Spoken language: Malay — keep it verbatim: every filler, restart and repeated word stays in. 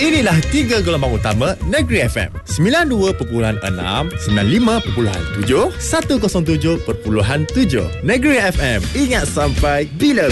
Inilah tiga gelombang utama Negeri F M. sembilan puluh dua perpuluhan enam, sembilan puluh lima perpuluhan tujuh, seratus tujuh perpuluhan tujuh. Negeri F M. Ingat sampai bila